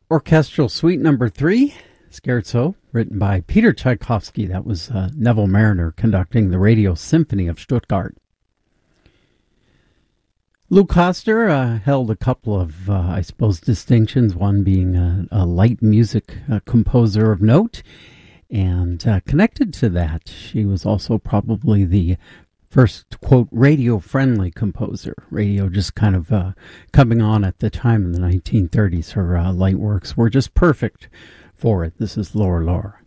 Orchestral Suite Number 3, Scherzo, written by Peter Tchaikovsky. That was Neville Marriner conducting the Radio Symphony of Stuttgart. Lou Koster held a couple of, distinctions, one being a light music composer of note. And connected to that, she was also probably the first, quote, radio-friendly composer. Radio just kind of coming on at the time in the 1930s. Her light works were just perfect for it. This is Laura Laura.